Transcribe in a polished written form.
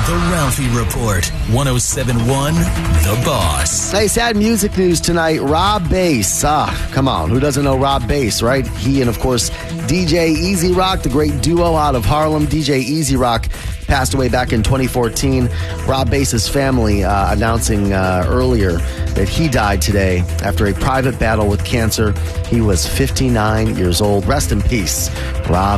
The Ralphie Report, 107.1 The Boss. Hey, sad music news tonight. Rob Bass. Come on. Who doesn't know Rob Bass, right? He and, of course, DJ Easy Rock, the great duo out of Harlem. DJ Easy Rock passed away back in 2014. Rob Bass's family announcing earlier that he died today after a private battle with cancer. He was 59 years old. Rest in peace, Rob